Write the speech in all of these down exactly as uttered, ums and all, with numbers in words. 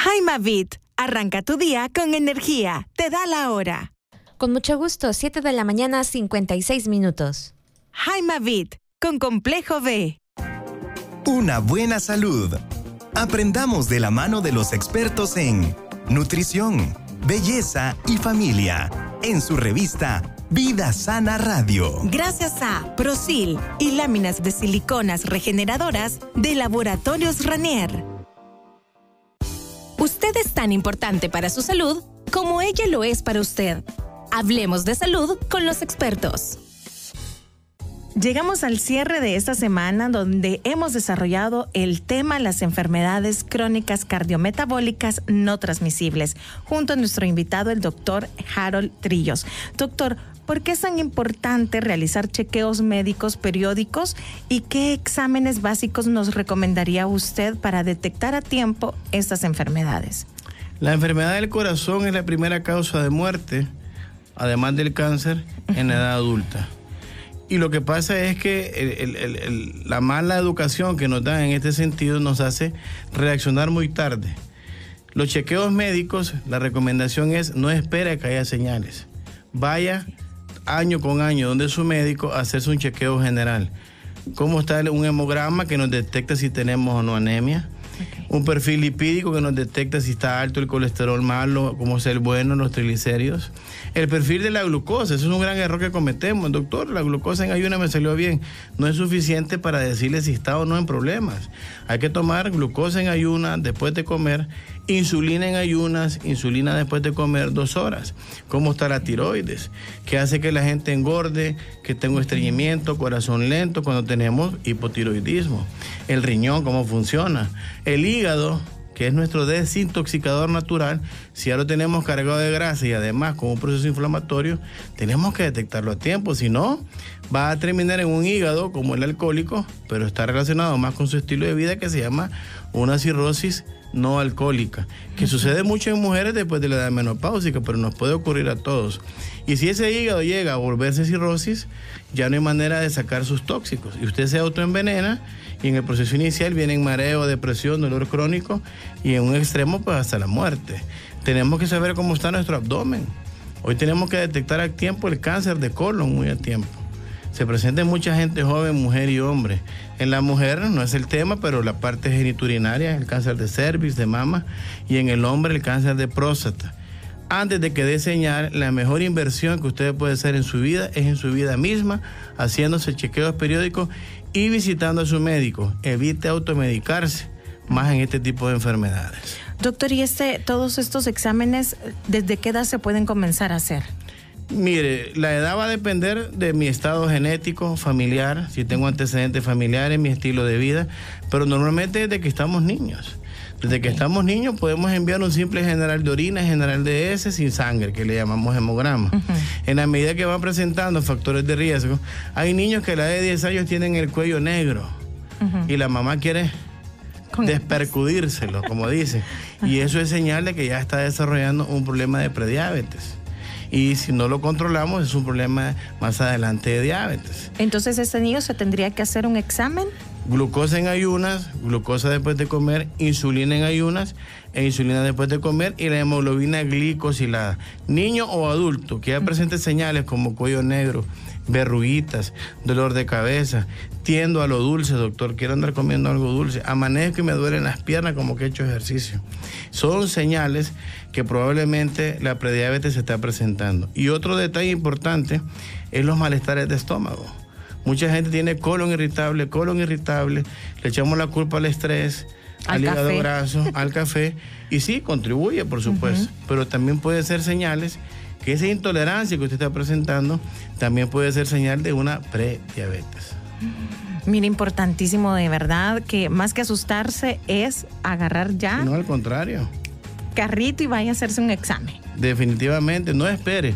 Jaimavit, arranca tu día con energía. Te da la hora. Con mucho gusto, siete de la mañana, cincuenta y seis minutos. Jaimavit, con Complejo B. Una buena salud. Aprendamos de la mano de los expertos en nutrición, belleza y familia, en su revista Vida Sana Radio. Gracias a Prosil y láminas de siliconas regeneradoras de Laboratorios Ranier. Usted es tan importante para su salud como ella lo es para usted. Hablemos de salud con los expertos. Llegamos al cierre de esta semana donde hemos desarrollado el tema las enfermedades crónicas cardiometabólicas no transmisibles junto a nuestro invitado el doctor Harold Trillos. Doctor, ¿por qué es tan importante realizar chequeos médicos periódicos y qué exámenes básicos nos recomendaría usted para detectar a tiempo estas enfermedades? La enfermedad del corazón es la primera causa de muerte, además del cáncer, en la edad adulta. Y lo que pasa es que el, el, el, la mala educación que nos dan en este sentido nos hace reaccionar muy tarde. Los chequeos médicos, la recomendación es no espere a que haya señales. Vaya año con año donde su médico a hacerse un chequeo general. ¿Cómo está un hemograma que nos detecta si tenemos o no anemia? Okay. Un perfil lipídico que nos detecta si está alto el colesterol malo, cómo es el bueno, los triglicéridos. El perfil de la glucosa, eso es un gran error que cometemos. Doctor, la glucosa en ayunas me salió bien. No es suficiente para decirle si está o no en problemas. Hay que tomar glucosa en ayunas después de comer, insulina en ayunas, insulina después de comer dos horas. ¿Cómo está la tiroides? ¿Qué hace que la gente engorde, que tenga estreñimiento, corazón lento cuando tenemos hipotiroidismo? El riñón, ¿cómo funciona? El hígado, que es nuestro desintoxicador natural, si ya lo tenemos cargado de grasa y además con un proceso inflamatorio, tenemos que detectarlo a tiempo, si no, va a terminar en un hígado como el alcohólico, pero está relacionado más con su estilo de vida que se llama una cirrosis no alcohólica, que sucede mucho en mujeres después de la edad menopáusica, pero nos puede ocurrir a todos. Y si ese hígado llega a volverse cirrosis, ya no hay manera de sacar sus tóxicos. Y usted se autoenvenena y en el proceso inicial vienen mareo, depresión, dolor crónico y en un extremo pues hasta la muerte. Tenemos que saber cómo está nuestro abdomen. Hoy tenemos que detectar a tiempo el cáncer de colon muy a tiempo. Se presenta en mucha gente joven, mujer y hombre. En la mujer no es el tema, pero la parte geniturinaria, el cáncer de cervix, de mama, y en el hombre el cáncer de próstata. Antes de que dé señal, la mejor inversión que usted puede hacer en su vida es en su vida misma, haciéndose chequeos periódicos y visitando a su médico. Evite automedicarse, más en este tipo de enfermedades. Doctor, ¿y este, todos estos exámenes, desde qué edad se pueden comenzar a hacer? Mire, la edad va a depender de mi estado genético, familiar, si tengo antecedentes familiares, mi estilo de vida, pero normalmente desde que estamos niños. Desde que estamos niños podemos enviar un simple general de orina, general de heces sin sangre, que le llamamos hemograma. Uh-huh. En la medida que van presentando factores de riesgo, hay niños que a la edad de diez años tienen el cuello negro uh-huh. y la mamá quiere despercudírselo, como dice. Uh-huh. Y eso es señal de que ya está desarrollando un problema de prediabetes. Y si no lo controlamos, es un problema más adelante de diabetes. Entonces, ¿este niño se tendría que hacer un examen? Glucosa en ayunas, glucosa después de comer, insulina en ayunas e insulina después de comer y la hemoglobina glicosilada. Niño o adulto que ya presente señales como cuello negro, verruguitas, dolor de cabeza, tiendo a lo dulce, doctor, quiero andar comiendo algo dulce, amanezco y me duelen las piernas como que he hecho ejercicio. Son señales que probablemente la prediabetes se está presentando. Y otro detalle importante es los malestares de estómago. Mucha gente tiene colon irritable, colon irritable, le echamos la culpa al estrés, al, al hígado graso, al café, y sí, contribuye, por supuesto, uh-huh. pero también puede ser señales que esa intolerancia que usted está presentando también puede ser señal de una prediabetes. Mira, importantísimo de verdad, que más que asustarse es agarrar ya... No, al contrario. Carrito y vaya a hacerse un examen. Definitivamente, no espere.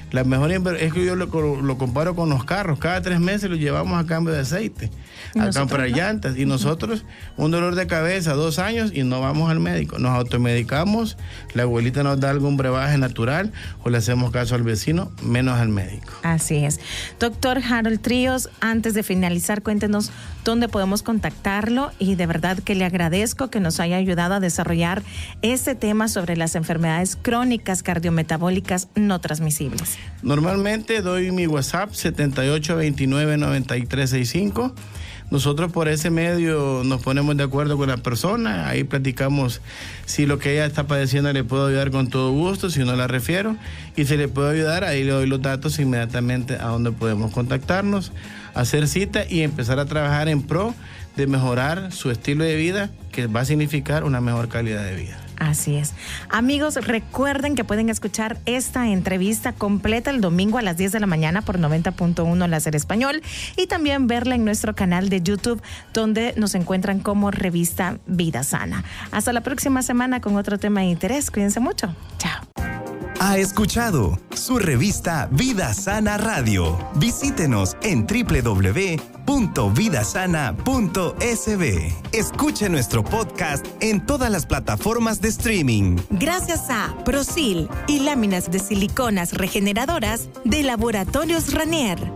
La mejor inver- es que yo lo, lo comparo con los carros. Cada tres meses los llevamos a cambio de aceite, a comprar no? llantas. Y nosotros, un dolor de cabeza, dos años y no vamos al médico. Nos automedicamos, la abuelita nos da algún brebaje natural o le hacemos caso al vecino, menos al médico. Así es. Doctor Harold Tríos, antes de finalizar, cuéntenos dónde podemos contactarlo, y de verdad que le agradezco que nos haya ayudado a desarrollar este tema sobre las enfermedades crónicas cardiometabólicas no transmisibles. Normalmente doy mi WhatsApp setenta y ocho veintinueve noventa y tres sesenta y cinco. Nosotros por ese medio nos ponemos de acuerdo con la persona, ahí platicamos si lo que ella está padeciendo le puedo ayudar con todo gusto, si no la refiero, y si le puedo ayudar, ahí le doy los datos inmediatamente a donde podemos contactarnos, hacer cita y empezar a trabajar en pro de mejorar su estilo de vida, que va a significar una mejor calidad de vida. Así es. Amigos, recuerden que pueden escuchar esta entrevista completa el domingo a las diez de la mañana por noventa punto uno Láser Español, y también verla en nuestro canal de YouTube, donde nos encuentran como Revista Vida Sana. Hasta la próxima semana con otro tema de interés. Cuídense mucho. Chao. Ha escuchado su revista Vida Sana Radio. Visítenos en doble u doble u doble u punto vida sana punto s b. Escuche nuestro podcast en todas las plataformas de streaming. Gracias a Prosil y láminas de siliconas regeneradoras de Laboratorios Ranier.